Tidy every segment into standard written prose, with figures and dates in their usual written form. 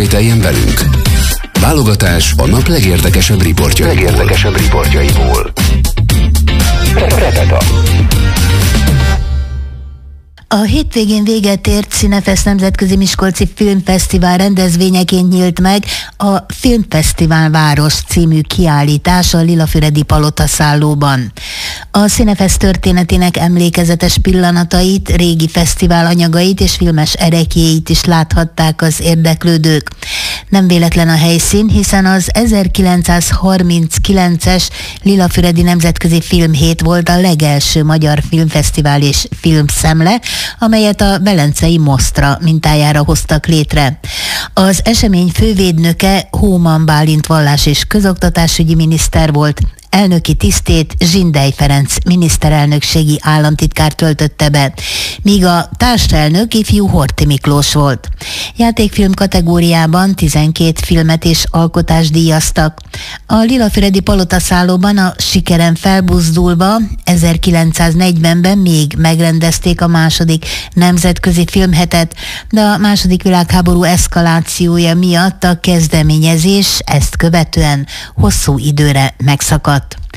Ismételjen velünk. Válogatás a nap legérdekesebb riportjaiból. Repeta. A hétvégén véget ért Cinefest Nemzetközi Miskolci Filmfesztivál rendezvényeként nyílt meg a Filmfesztivál Város című kiállítás a Lilafüredi Palotaszállóban. A Cinefest történetének emlékezetes pillanatait, régi fesztivál anyagait és filmes ereklyéit is láthatták az érdeklődők. Nem véletlen a helyszín, hiszen az 1939-es Lilafüredi Nemzetközi Filmhét volt a legelső magyar filmfesztivál és filmszemle, amelyet a velencei Mosztra mintájára hoztak létre. Az esemény fővédnöke Hóman Bálint vallás- és közoktatásügyi miniszter volt, elnöki tisztét Zsindely Ferenc miniszterelnökségi államtitkár töltötte be, míg a társelnök ifjú Horthy Miklós volt. Játékfilm kategóriában 12 filmet és alkotást díjaztak. A Lilafüredi Palotaszállóban a sikeren felbuzdulva 1940-ben még megrendezték a második nemzetközi filmhetet, de a második világháború eszkalációja miatt a kezdeményezés ezt követően hosszú időre megszakadt.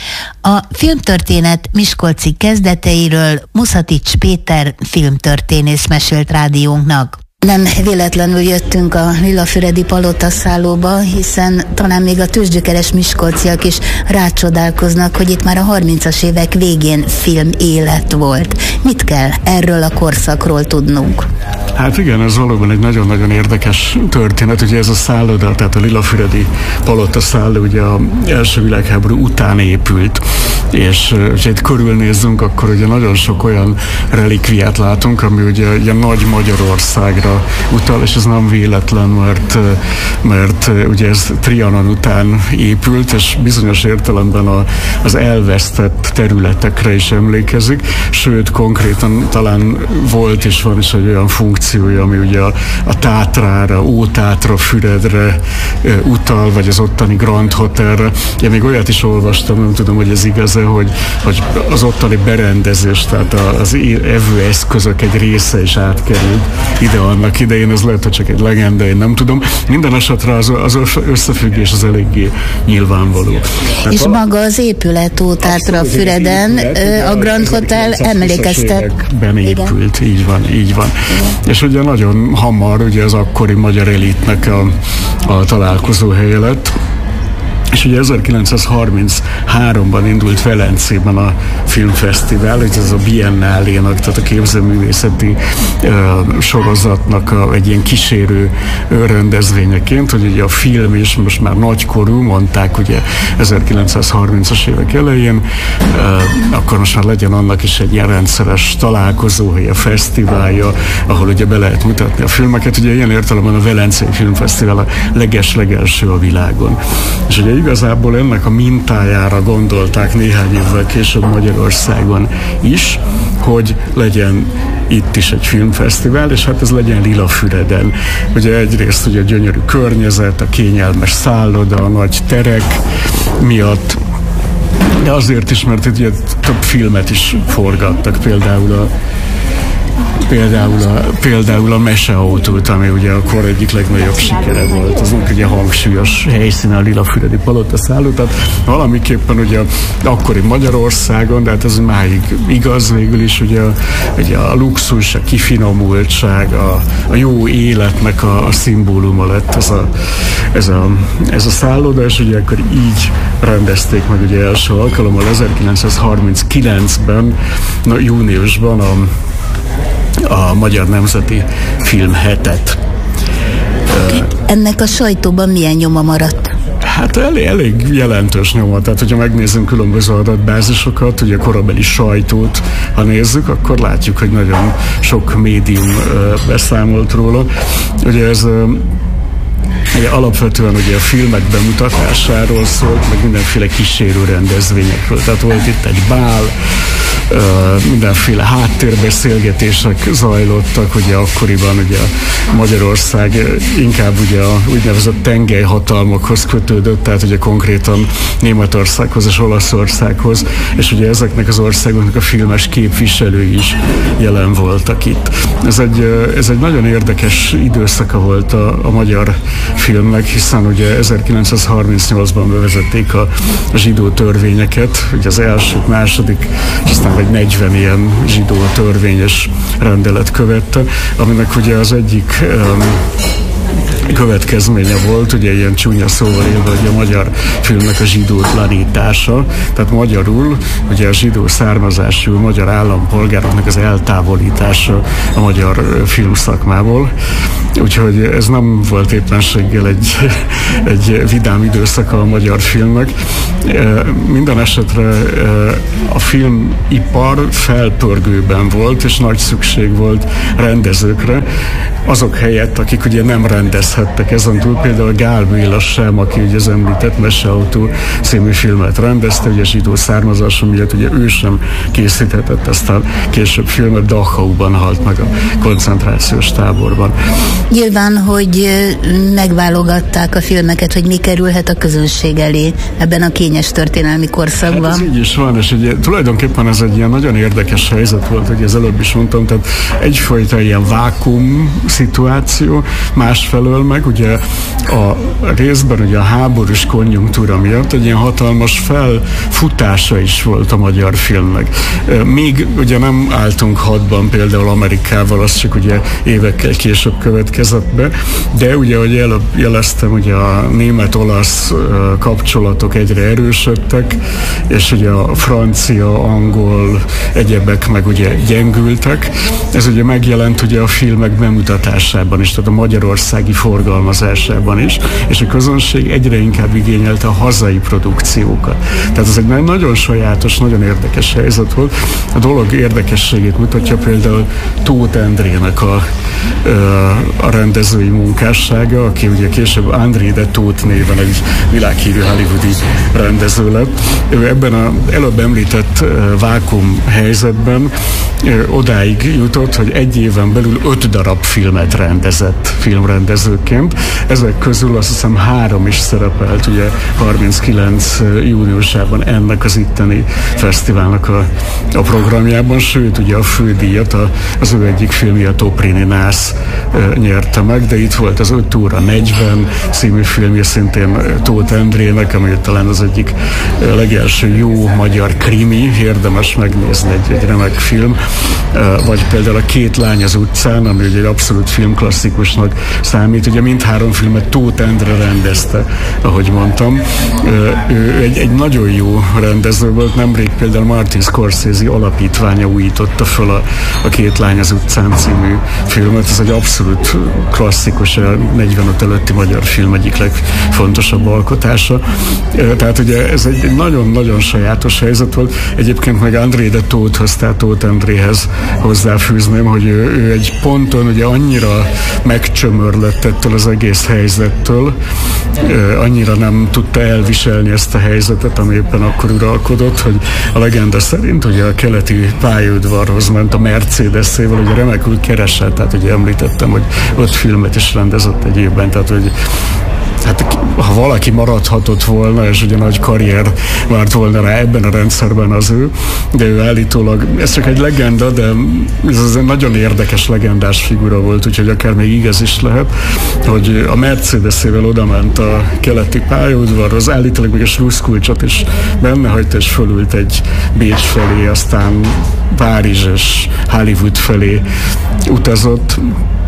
A filmtörténet miskolci kezdeteiről Muszatics Péter filmtörténész mesélt rádiónknak. Nem véletlenül jöttünk a Lilafüredi Palotaszállóba, hiszen talán még a tőzsgyökeres miskolciak is rácsodálkoznak, hogy itt már a 30-as évek végén film élet volt. Mit kell erről a korszakról tudnunk? Hát igen, ez valóban egy nagyon-nagyon érdekes történet. Ugye ez a szálloda, tehát a Lilafüredi Palotaszálló ugye az első világháború után épült, és ha itt körülnézzünk, akkor ugye nagyon sok olyan relikviát látunk, ami ugye nagy Magyarországra utal, és ez nem véletlen, mert ugye ez Trianon után épült, és bizonyos értelemben az elvesztett területekre is emlékezik, sőt konkrétan talán volt és van is egy olyan funkciója, ami ugye a Tátrára, Ótátra, Füredre utal, vagy az ottani Grand Hotelre. Én még olyat is olvastam, nem tudom, hogy ez igaz-e, hogy az ottani berendezés, tehát az evőeszközök egy része is átkerült ide annak idején, ez lehet, hogy csak egy legenda, én nem tudom. Minden esetre az összefüggés az eléggé nyilvánvaló. És maga az épület Ótátra, Füreden, a Grand Hotel emlékeztet. Épült, így van. Igen. És ugye nagyon hamar ugye az akkori magyar elitnek a találkozó helye lett. És ugye 1933-ban indult Velencében a filmfesztivál, ez a Biennálénak, tehát a képzőművészeti sorozatnak egy ilyen kísérő rendezvényeként, hogy ugye a film is most már nagykorú, mondták ugye 1930-as évek elején, akkor most már legyen annak is egy ilyen rendszeres találkozóhelye, fesztiválja, ahol ugye be lehet mutatni a filmeket. Ugye ilyen értelemben a Velencei Filmfesztivál a legelső a világon. És ugye igazából ennek a mintájára gondolták néhány évvel később Magyarországon is, hogy legyen itt is egy filmfesztivál, és hát ez legyen Lilafüreden. Ugye egyrészt ugye a gyönyörű környezet, a kényelmes szálloda, a nagy terek miatt, de azért is, mert itt ugye több filmet is forgattak, például a Meseautót, ami ugye akkor egyik legnagyobb sikere volt. Az ugye hangsúlyos helyszínen a Lilafüredi Palotaszálló, tehát valamiképpen ugye akkori Magyarországon, de hát ez máig igaz végül is, ugye a luxus, a kifinomultság, a jó életnek a szimbóluma lett ez a szálloda, és ugye akkor így rendezték meg ugye első alkalommal 1939-ben, júniusban a Magyar Nemzeti Filmhetet. Ennek a sajtóban milyen nyoma maradt? Hát elég jelentős nyoma, tehát hogyha megnézzünk különböző adatbázisokat, ugye a korabeli sajtót, ha nézzük, akkor látjuk, hogy nagyon sok médium beszámolt róla. Ugye ez ugye alapvetően ugye a filmek bemutatásáról szólt, meg mindenféle kísérő rendezvényekről. Tehát volt itt egy bál, mindenféle háttérbeszélgetések zajlottak, ugye akkoriban ugye Magyarország inkább ugye a úgynevezett tengelyhatalmakhoz kötődött, tehát ugye konkrétan Németországhoz és Olaszországhoz, és ugye ezeknek az országoknak a filmes képviselői is jelen voltak itt. Ez egy nagyon érdekes időszaka volt a magyar filmnek, hiszen ugye 1938-ban bevezették a zsidó törvényeket, ugye az első, második, és aztán vagy 40 ilyen zsidó törvényes rendelet követte, aminek ugye az egyik következménye volt, ugye ilyen csúnya szóval élve, hogy a magyar filmnek a zsidótlanítása, tehát magyarul ugye a zsidó származású magyar állampolgároknak az eltávolítása a magyar filmszakmából. Úgyhogy ez nem volt éppenséggel egy vidám időszaka a magyar filmnek. Minden esetre a filmipar felpörgőben volt, és nagy szükség volt rendezőkre, azok helyett, akik ugye nem rendezhettek ezen túl, például Gál Béla sem, aki ugye az említett Meseautó című filmet rendezte, ugye zsidó származása miatt ugye ő sem készíthetett ezt a később filmet, Dachauban halt meg a koncentrációs táborban. Nyilván, hogy megválogatták a filmeket, hogy mi kerülhet a közönség elé ebben a kényes történelmi korszakban. Hát ez így is van, és ugye, tulajdonképpen ez egy ilyen nagyon érdekes helyzet volt, hogy az előbb is mondtam, tehát egyfajta ilyen vákum szituáció, másfelől meg ugye a részben ugye a háborús konjunktúra miatt egy ilyen hatalmas felfutása is volt a magyar filmnek. Még ugye nem álltunk hadban például Amerikával, az csak ugye évekkel később következett be, de ugye, ahogy előbb jeleztem, ugye a német-olasz kapcsolatok egyre erősödtek, és ugye a francia, angol, egyebek meg ugye gyengültek. Ez ugye megjelent ugye a filmek bemutatásában is, tehát a magyarországi forgalmazásában is, és a közönség egyre inkább igényelte a hazai produkciókat. Tehát ez egy nagyon sajátos, nagyon érdekes helyzet volt. A dolog érdekességét mutatja például Tóth Endrének a rendezői munkássága, aki ugye később André de Tóth néven egy világhírű hollywoodi rendező lett. Ő ebben az előbb említett vákum helyzetben odáig jutott, hogy egy éven belül 5 darab filmet rendezett filmrendezőként. Ezek közül azt hiszem 3 is szerepelt ugye 39 júniusában ennek az itteni fesztiválnak a programjában, sőt ugye a fődíjat az ő egyik filmje, a Toprini Nász nyerte meg, de itt volt az 5 óra 40 című filmje szintén Tóth Endrének, ami talán az egyik legelső jó magyar krimi, érdemes megnézni, egy remek film, vagy például a Két lány az utcán, ami ugye egy abszolút filmklasszikusnak számít, ugye mindhárom filmet Tóth Endre rendezte, ahogy mondtam. Ő egy nagyon jó rendező volt, nemrég például Martin Scorsese alapítványa újította föl a Két lány az utcán című filmet, ez egy abszolút klasszikus, a 45 előtti magyar film egyik legfontosabb alkotása. Tehát ugye ez egy nagyon-nagyon sajátos helyzet volt. Egyébként meg André de Tóthhoz, tehát Tóth Endréhez hozzáfűzném, hogy ő egy ponton ugye annyira megcsömörlött ettől az egész helyzettől, annyira nem tudta elviselni ezt a helyzetet, ami éppen akkor uralkodott, hogy a legenda szerint ugye a keleti pályaudvarhoz ment a Mercedesével, ugye remekül keresett, tehát ugye említettem, hogy 5 filmet is rendezett egy évben, tehát hogy hát ha valaki maradhatott volna, és ugye nagy karrier várt volna rá ebben a rendszerben az ő, de ő állítólag, ez csak egy legenda, de ez egy nagyon érdekes legendás figura volt, úgyhogy akár még igaz is lehet, hogy a Mercedesével odament a keleti pályaudvarhoz, állítólag még a slusszkulcsot is benne hagyta, és fölült egy Bécs felé, aztán Párizs és Hollywood felé utazott,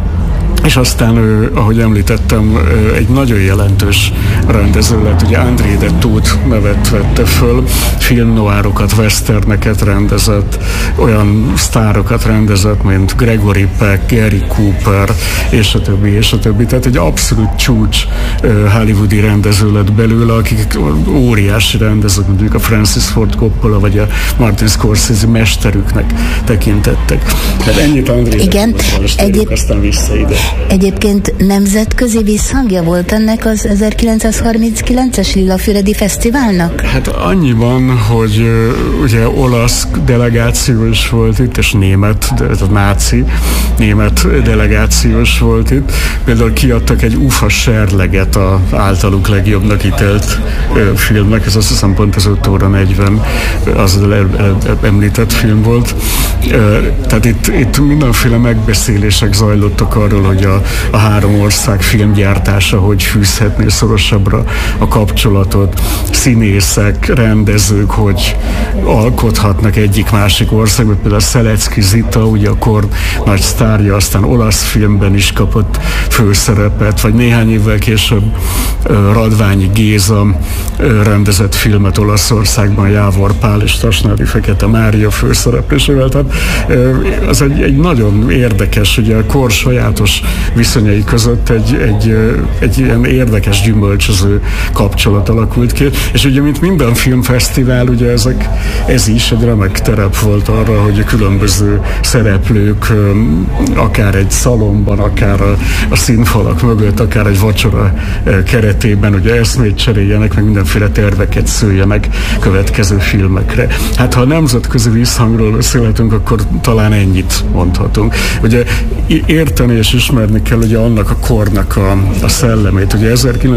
és aztán ő, ahogy említettem, egy nagyon jelentős rendező lett, ugye André de Tóth nevet vette föl, filmnoárokat, westerneket rendezett, olyan sztárokat rendezett, mint Gregory Peck, Gary Cooper, és a többi, és a többi. Tehát egy abszolút csúcs hollywoodi rendező lett belőle, akik óriási rendezők, mondjuk a Francis Ford Coppola, vagy a Martin Scorsese mesterüknek tekintettek. Tehát ennyit André de Tóthról, és térjük aztán vissza ide. Egyébként nemzetközi visszhangja volt ennek az 1939-es Lillafüredi Fesztiválnak? Hát annyiban, hogy ugye olasz delegáció is volt itt, és német, ez a náci német delegáció is volt itt. Például kiadtak egy Ufa serleget az általuk legjobbnak ítélt filmnek, ez azt hiszem pont az 5 óra 40 az említett film volt. Tehát itt mindenféle megbeszélések zajlottak arról, hogy a három ország filmgyártása hogy fűzhetné szorosabbra a kapcsolatot, színészek, rendezők, hogy alkothatnak egyik-másik országban, például Szelecki Zita, ugye a kor nagy sztárja, aztán olasz filmben is kapott főszerepet, vagy néhány évvel később Radványi Géza rendezett filmet Olaszországban Jávor Pál és Tasnádi Fekete Mária főszereplésével. Tehát az egy nagyon érdekes, ugye a kor sajátos viszonyai között egy ilyen érdekes, gyümölcsöző kapcsolat alakult ki, és ugye mint minden filmfesztivál, ugye ez is egy remek terep volt arra, hogy a különböző szereplők akár egy szalomban, akár a színfalak mögött, akár egy vacsora keretében ugye eszmét cseréljenek, meg mindenféle terveket szőjenek következő filmekre. Hát ha a nemzetközi visszhangról beszélhetünk, akkor talán ennyit mondhatunk. Ugye érteni és ismerni kell ugye annak a kornak a szellemét. Ugye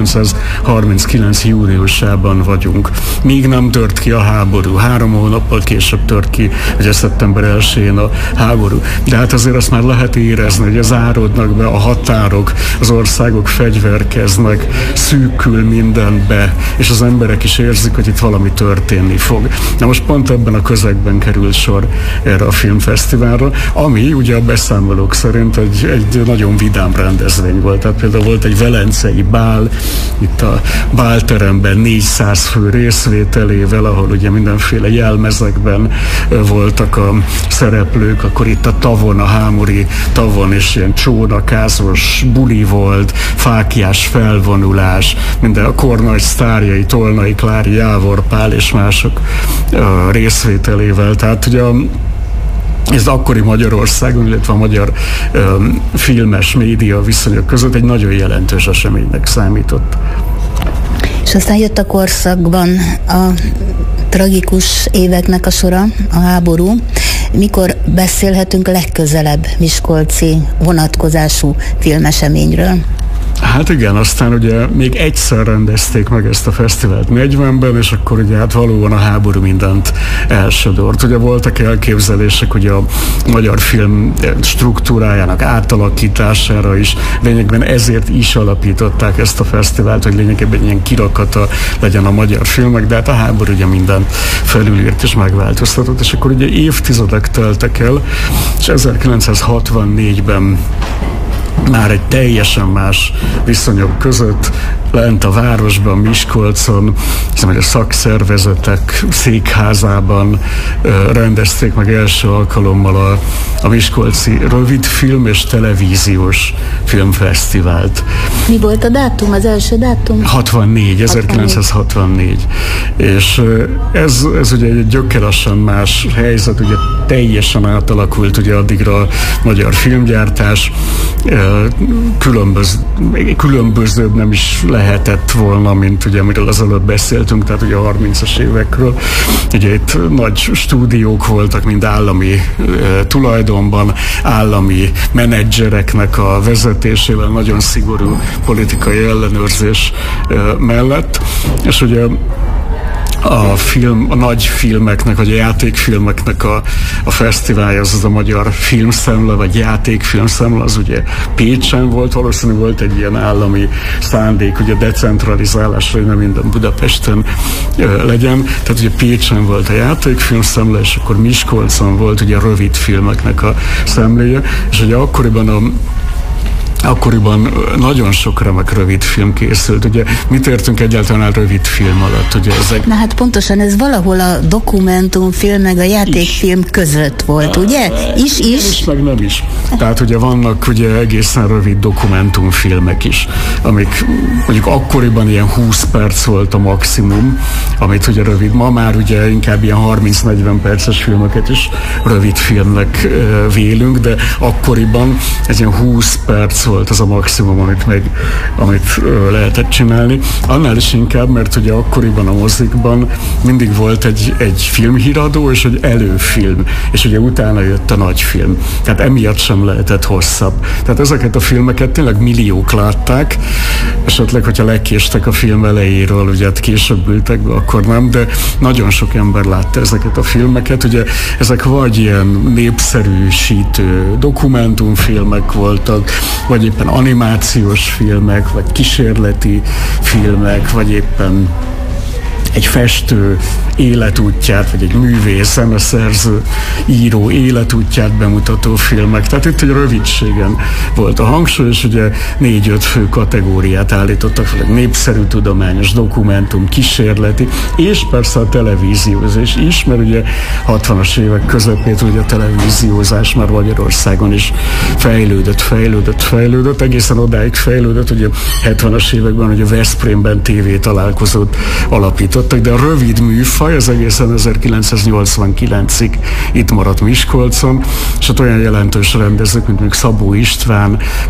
1939. júniusában vagyunk. Még nem tört ki a háború. 3 hónappal később tört ki, ugye szeptember 1-én a háború. De hát azért azt már lehet érezni, hogy záródnak be a határok, az országok fegyverkeznek, szűkül mindenbe, és az emberek is érzik, hogy itt valami történni fog. Na most pont ebben a közegben került sor erre a filmfesztiválra, ami ugye a beszámolók szerint egy nagyon vidám rendezvény volt. Tehát például volt egy velencei bál, itt a bálteremben 400 fő részvételével, ahol ugye mindenféle jelmezekben voltak a szereplők, akkor itt a tavon, a hámori tavon is ilyen csónakázós buli volt, fáklyás felvonulás, minden a kor nagy sztárjai, Tolnai Klári, Jávor Pál és mások részvételével. Tehát ugye ez akkori Magyarországon, illetve a magyar filmes média viszonyok között egy nagyon jelentős eseménynek számított. És aztán jött a korszakban a tragikus éveknek a sora, a háború. Mikor beszélhetünk legközelebb miskolci vonatkozású filmeseményről? Hát igen, aztán ugye még egyszer rendezték meg ezt a fesztivált 40-ben, és akkor ugye hát valóban a háború mindent elsodort. Ugye voltak elképzelések, hogy a magyar film struktúrájának átalakítására is, lényegben ezért is alapították ezt a fesztivált, hogy lényegében ilyen kirakata legyen a magyar filmek, de hát a háború ugye mindent felülírt és megváltoztatott, és akkor ugye évtizedek teltek el, és 1964-ben már egy teljesen más viszonyok között lent a városban, Miskolcon, hiszen a szakszervezetek székházában rendezték meg első alkalommal a Miskolci rövidfilm és televíziós filmfesztivált. Mi volt a dátum, az első dátum? 1964. És ez ugye egy gyökeresen más helyzet, ugye teljesen átalakult ugye addigra a magyar filmgyártás, különbözőbb nem is lehetett volna, mint ugye amiről az előbb beszéltünk, tehát ugye a 30-as évekről. Ugye itt nagy stúdiók voltak, mind állami tulajdonban, állami menedzsereknek a vezetésével, nagyon szigorú politikai ellenőrzés mellett, és ugye a nagy filmeknek, vagy a játékfilmeknek a fesztiválja, az a Magyar Filmszemle, vagy Játékfilmszemle, az ugye Pécsen volt, valószínűleg volt egy ilyen állami szándék, ugye decentralizálásra, hogy nem minden Budapesten legyen. Tehát ugye Pécsen volt a Játékfilmszemle, és akkor Miskolcon volt ugye a rövid filmeknek a szemléje, és ugye akkoriban nagyon sok remek rövid film készült. Ugye mit értünk egyáltalán rövid film alatt? Ugye ezek... Na hát pontosan ez valahol a dokumentumfilm meg a játékfilm között volt, ugye? Is, meg nem is. Tehát ugye vannak ugye egészen rövid dokumentumfilmek is, amik mondjuk akkoriban ilyen 20 perc volt a maximum, amit ugye rövid. Ma már ugye inkább ilyen 30-40 perces filmeket is rövid filmnek vélünk, de akkoriban ez ilyen 20 perc volt az a maximum, amit lehetett csinálni. Annál is inkább, mert ugye akkoriban a mozikban mindig volt egy filmhíradó és egy előfilm, és ugye utána jött a nagyfilm. Tehát emiatt sem lehetett hosszabb. Tehát ezeket a filmeket tényleg milliók látták, esetleg, hogyha lekéstek a film elejéről, ugye hát később ültek be, akkor nem, de nagyon sok ember látta ezeket a filmeket. Ugye ezek vagy ilyen népszerűsítő dokumentumfilmek voltak, vagy éppen animációs filmek, vagy kísérleti filmek, vagy éppen egy festő életútját, vagy egy művész, zeneszerző, író életútját bemutató filmek. Tehát itt egy rövidségen volt a hangsúly, és ugye 4-5 fő kategóriát állítottak fel, népszerű, tudományos, dokumentum, kísérleti, és persze a televíziózás is, mert ugye 60-as évek közepét ugye a televíziózás már Magyarországon is fejlődött, egészen odáig fejlődött, ugye 70-as években ugye Veszprémben tévétalálkozót alapítottak, de a rövid műfaj az egészen 1989-ig itt maradt Miskolcon, és ott olyan jelentős rendezők, mint még Szabó István,